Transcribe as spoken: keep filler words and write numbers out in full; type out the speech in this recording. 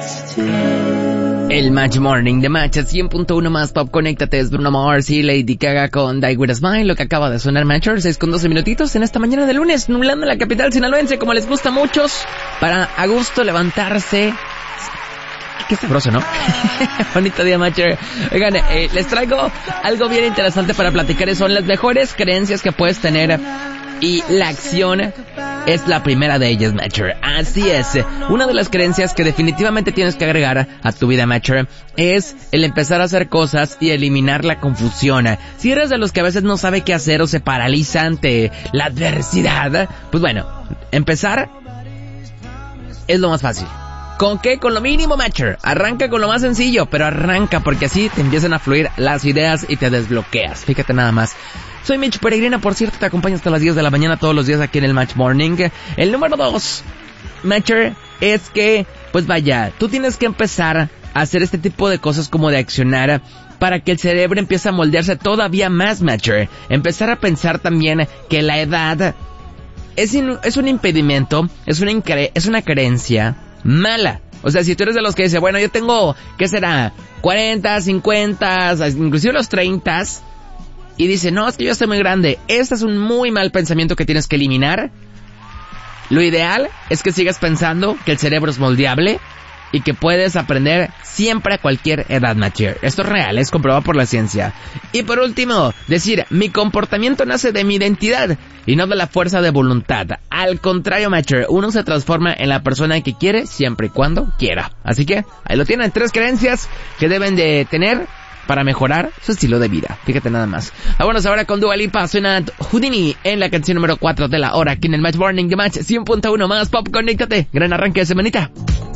El Match Morning de Match cien punto uno más Pop. Conéctate, es Bruno Mars y Lady Gaga con Die With A Smile, lo que acaba de sonar Matcher, seis con doce minutitos en esta mañana de lunes, nublando la capital sinaloense como les gusta a muchos, para a gusto levantarse. Qué sabroso, ¿no? Bonito día, Matcher. Oigan, eh, les traigo algo bien interesante para platicar, son las mejores creencias que puedes tener. Y la acción es la primera de ellas, Matcher. Así es. Una de las creencias que definitivamente tienes que agregar a tu vida, Matcher, es el empezar a hacer cosas y eliminar la confusión. Si eres de los que a veces no sabe qué hacer o se paraliza ante la adversidad, pues bueno, empezar es lo más fácil. ¿Con qué? Con lo mínimo, Matcher. Arranca con lo más sencillo, pero arranca porque así te empiezan a fluir las ideas y te desbloqueas. Fíjate nada más. Soy Mitch Peregrina, por cierto, te acompaño hasta las diez de la mañana todos los días aquí en el Match Morning. El número dos, Matcher, es que, pues vaya, tú tienes que empezar a hacer este tipo de cosas como de accionar para que el cerebro empiece a moldearse todavía más, Matcher. Empezar a pensar también que la edad es, in, es un impedimento, es una, incre, es una creencia mala. O sea, si tú eres de los que dice, bueno, yo tengo, ¿qué será? cuarenta, cincuenta, inclusive los treinta... y dice, no, es que yo estoy muy grande. Este es un muy mal pensamiento que tienes que eliminar. Lo ideal es que sigas pensando que el cerebro es moldeable y que puedes aprender siempre a cualquier edad, Matcher. Esto es real, es comprobado por la ciencia. Y por último, decir, mi comportamiento nace de mi identidad y no de la fuerza de voluntad. Al contrario, Matcher, uno se transforma en la persona que quiere siempre y cuando quiera. Así que ahí lo tienen, tres creencias que deben de tener para mejorar su estilo de vida. Fíjate nada más. Vámonos ahora con Dua Lipa. Suena Houdini en la canción número cuatro de la hora aquí en el Match Morning de Match cien punto uno más Pop. Conéctate. Gran arranque de semanita.